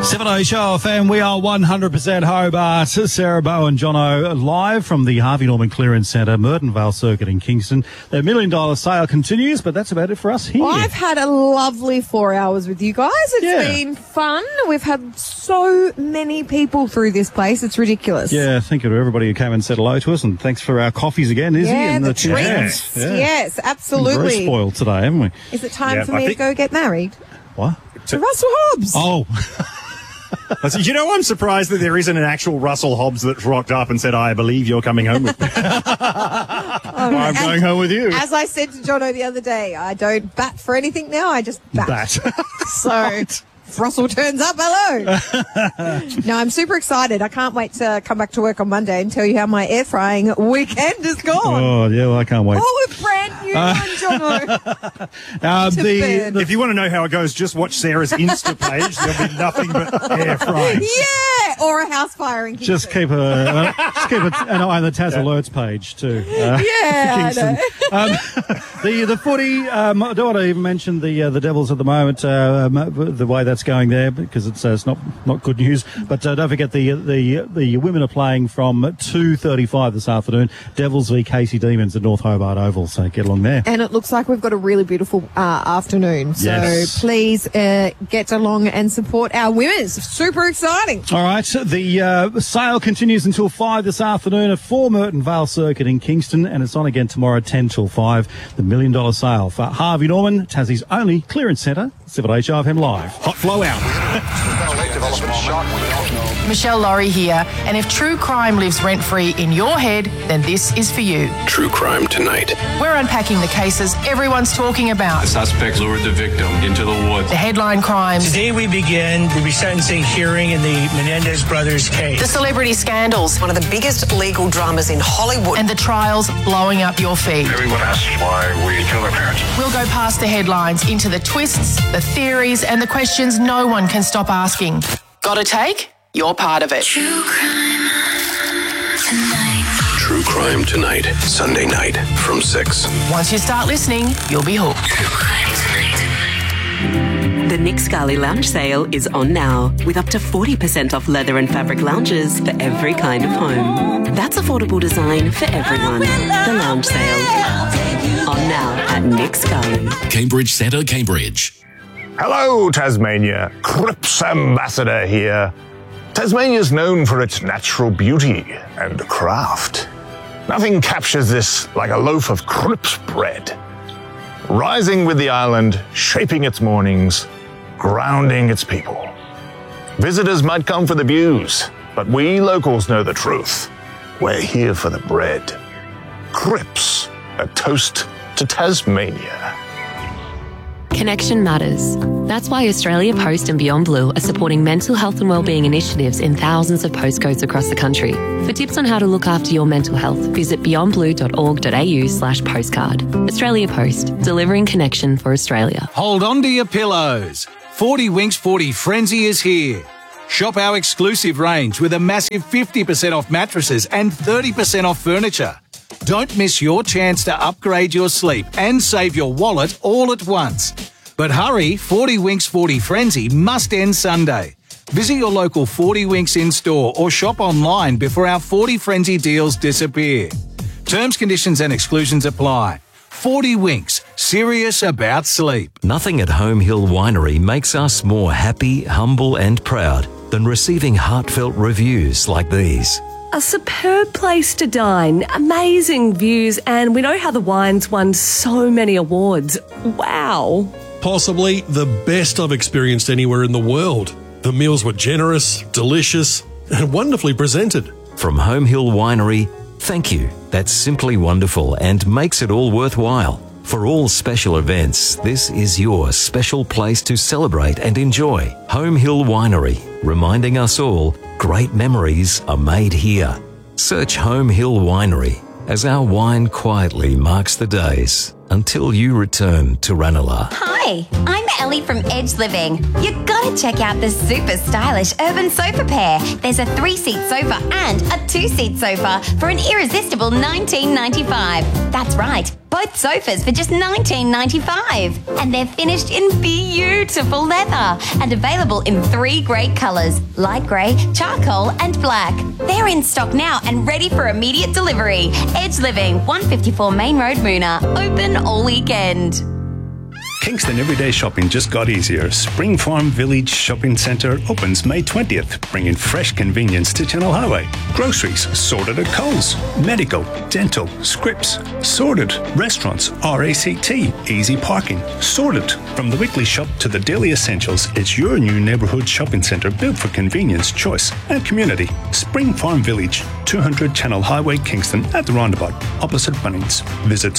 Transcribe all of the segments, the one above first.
7 Show FM, we are 100% Hobart. Sarah Bowen, Jono, live from the Harvey Norman Clearance Centre, Merton Vale Circuit in Kingston. The $1 Million sale continues, but that's about it for us here. Well, I've had a lovely 4 hours with you guys. It's been fun. We've had so many people through this place. It's ridiculous. Yeah, thank you to everybody who came and said hello to us, and thanks for our coffees again, Izzy. And the treats. Yeah. Yes, absolutely. We're very spoiled today, haven't we? Is it time for me to go get married? What? To Russell Hobbs. Oh. You know, I'm surprised that there isn't an actual Russell Hobbs that's rocked up and said, I believe you're coming home with me. I'm going home with you. As I said to Jono the other day, I don't bat for anything now, I just bat. So if Russell turns up, hello. No, I'm super excited. I can't wait to come back to work on Monday and tell you how my air frying weekend is gone. Oh, yeah, well, I can't wait. Oh, a brand new one, Jono. If you want to know how it goes, just watch Sarah's Insta page. There'll be nothing but air frying. Yeah, or a house fire in Kingston. Just keep an eye on the Taz Alerts page too. Yeah, I know. The footy. I don't want to even mention the Devils at the moment. The way that's going there, because it's not good news. But don't forget the women are playing from 2:35 this afternoon. Devils v Casey Demons at North Hobart Oval. So get along there. And it looks like we've got a really beautiful afternoon. So please get along and support our women. It's super exciting. All right. The sale continues until 5 this afternoon at 4 Merton Vale Circuit in Kingston, and it's on again tomorrow 10 till 5. The $1 Million sale for Harvey Norman, Tassie's only clearance centre. 7HRFM Live. Hot flow out. Michelle Laurie here, and if true crime lives rent-free in your head, then this is for you. True Crime Tonight. We're unpacking the cases everyone's talking about. The suspect lured the victim into the woods. The headline crimes. Today we begin the resentencing hearing in the Menendez brothers case. The celebrity scandals. One of the biggest legal dramas in Hollywood. And the trials blowing up your feed. Everyone asks why we kill their parents. We'll go past the headlines into the twists, the theories, and the questions no one can stop asking. Got a take? You're part of it. True Crime Tonight. True Crime Tonight, Sunday night from 6. Once you start listening, you'll be hooked. True Crime Tonight. The Nick Scali Lounge sale is on now, with up to 40% off leather and fabric lounges for every kind of home. That's affordable design for everyone. The Lounge sale. On now at Nick Scali. Cambridge Centre, Cambridge. Hello, Tasmania. Cripps Ambassador here. Tasmania is known for its natural beauty and craft. Nothing captures this like a loaf of Cripps bread. Rising with the island, shaping its mornings, grounding its people. Visitors might come for the views, but we locals know the truth. We're here for the bread. Cripps, a toast to Tasmania. Connection matters. That's why Australia Post and Beyond Blue are supporting mental health and wellbeing initiatives in thousands of postcodes across the country. For tips on how to look after your mental health, visit beyondblue.org.au/postcard. Australia Post, delivering connection for Australia. Hold on to your pillows. 40 Winks 40 Frenzy is here. Shop our exclusive range with a massive 50% off mattresses and 30% off furniture. Don't miss your chance to upgrade your sleep and save your wallet all at once. But hurry, 40 Winks 40 Frenzy must end Sunday. Visit your local 40 Winks in-store or shop online before our 40 Frenzy deals disappear. Terms, conditions and exclusions apply. 40 Winks, serious about sleep. Nothing at Home Hill Winery makes us more happy, humble and proud than receiving heartfelt reviews like these. A superb place to dine, amazing views, and we know how the wine's won so many awards. Wow. Possibly the best I've experienced anywhere in the world. The meals were generous, delicious, and wonderfully presented. From Home Hill Winery, thank you. That's simply wonderful and makes it all worthwhile. For all special events, this is your special place to celebrate and enjoy. Home Hill Winery, reminding us all great memories are made here. Search Home Hill Winery as our wine quietly marks the days until you return to Ranelagh. Hi, I'm Ellie from Edge Living. You've got to check out the super stylish Urban Sofa Pair. There's a 3-seat sofa and a 2-seat sofa for an irresistible $19.95. That's right, both Both sofas for just $19.95. And they're finished in beautiful leather and available in 3 great colours, light grey, charcoal and black. They're in stock now and ready for immediate delivery. Edge Living, 154 Main Road, Moona. Open all weekend. Kingston everyday shopping just got easier. Spring Farm Village Shopping Centre opens May 20th, bringing fresh convenience to Channel Highway. Groceries sorted at Coles. Medical, dental, scripts sorted. Restaurants, RACT, easy parking sorted. From the weekly shop to the daily essentials, it's your new neighbourhood shopping centre built for convenience, choice and community. Spring Farm Village, 200 Channel Highway, Kingston at the roundabout, opposite Bunnings. Visit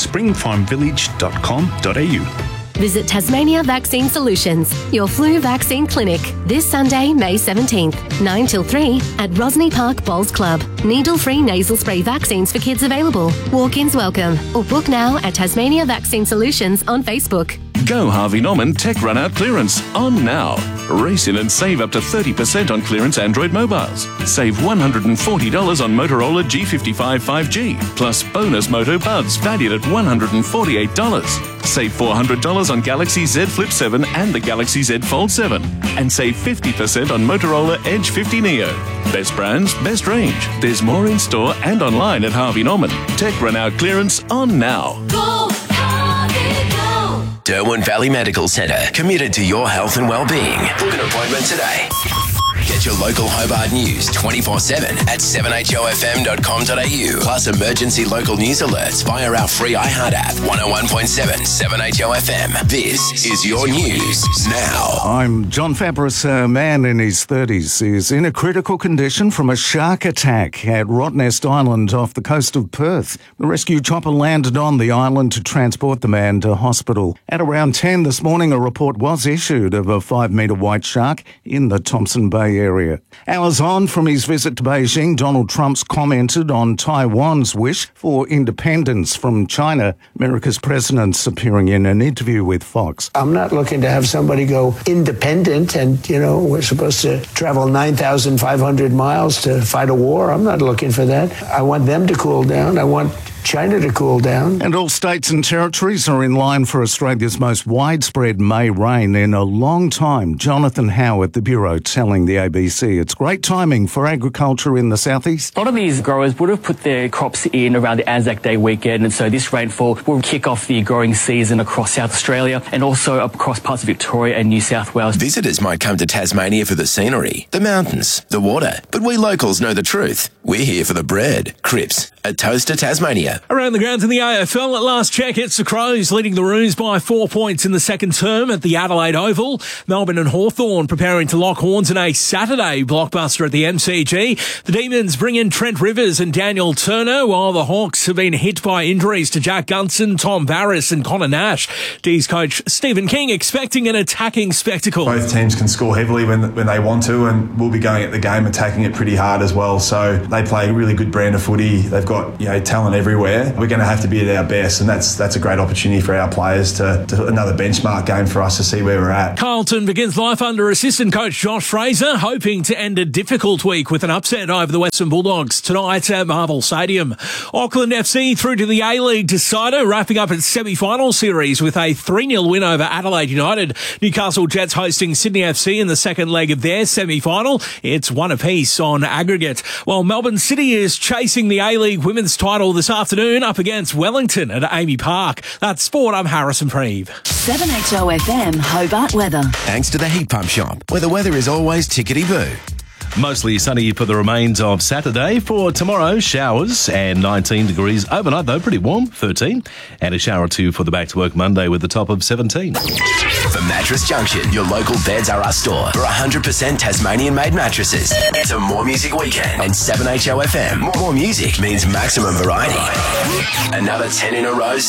springfarmvillage.com.au. Visit Tasmania Vaccine Solutions, your flu vaccine clinic, this Sunday, May 17th, 9 till 3 at Rosny Park Bowls Club. Needle-free nasal spray vaccines for kids available. Walk-ins welcome, or book now at Tasmania Vaccine Solutions on Facebook. Go Harvey Norman Tech Run Out Clearance on now. Race in and save up to 30% on clearance Android mobiles. Save $140 on Motorola G55 5G, plus bonus Moto Buds valued at $148. Save $400 on Galaxy Z Flip 7 and the Galaxy Z Fold 7. And save 50% on Motorola Edge 50 Neo. Best brands, best range. There's more in store and online at Harvey Norman. Tech Run Out Clearance on now. Go, Harvey, go. Derwent Valley Medical Centre, committed to your health and well-being. Book an appointment today. Get your local Hobart news 24/7 at 7HOFM.com.au. Plus emergency local news alerts via our free iHeart app. 101.7 7HOFM. This is your news now. I'm John Fabris. A man in his 30s is in a critical condition from a shark attack at Rottnest Island off the coast of Perth. The rescue chopper landed on the island to transport the man to hospital. At around 10 this morning, a report was issued of a 5-metre white shark in the Thompson Bay area. Hours on from his visit to Beijing, Donald Trump's commented on Taiwan's wish for independence from China. America's president's appearing in an interview with Fox. I'm not looking to have somebody go independent and, we're supposed to travel 9,500 miles to fight a war. I'm not looking for that. I want them to cool down. I want China to cool down. And all states and territories are in line for Australia's most widespread May rain in a long time. Jonathan Howe at the Bureau telling the ABC it's great timing for agriculture in the southeast. A lot of these growers would have put their crops in around the Anzac Day weekend, and so this rainfall will kick off the growing season across South Australia and also across parts of Victoria and New South Wales. Visitors might come to Tasmania for the scenery, the mountains, the water, but we locals know the truth. We're here for the bread. Cripps, a toast to Tasmania. Around the grounds in the AFL, at last check, it's the Crows leading the Roos by 4 points in the second term at the Adelaide Oval. Melbourne and Hawthorn preparing to lock horns in a Saturday blockbuster at the MCG. The Demons bring in Trent Rivers and Daniel Turner, while the Hawks have been hit by injuries to Jack Gunson, Tom Barris and Connor Nash. D's coach Stephen King expecting an attacking spectacle. Both teams can score heavily when they want to, and we'll be going at the game attacking it pretty hard as well. So they play a really good brand of footy. They've got talent everywhere. We're going to have to be at our best, and that's a great opportunity for our players to another benchmark game for us to see where we're at. Carlton begins life under assistant coach Josh Fraser, hoping to end a difficult week with an upset over the Western Bulldogs tonight at Marvel Stadium. Auckland FC through to the A-League decider, wrapping up its semi-final series with a 3-0 win over Adelaide United. Newcastle Jets hosting Sydney FC in the second leg of their semi-final. It's one apiece on aggregate. While Melbourne City is chasing the A-League women's title this afternoon up against Wellington at Amy Park. That's sport. I'm Harrison Preeve. 7HOFM Hobart weather. Thanks to the Heat Pump Shop, where the weather is always tickety-boo. Mostly sunny for the remains of Saturday. For tomorrow, showers and 19 degrees. Overnight, though, pretty warm, 13. And a shower or two for the back-to-work Monday with the top of 17. For Mattress Junction, your local Beds R Us store for 100% Tasmanian-made mattresses. It's a More Music weekend on 7HOFM. More music means maximum variety. Another 10 in a row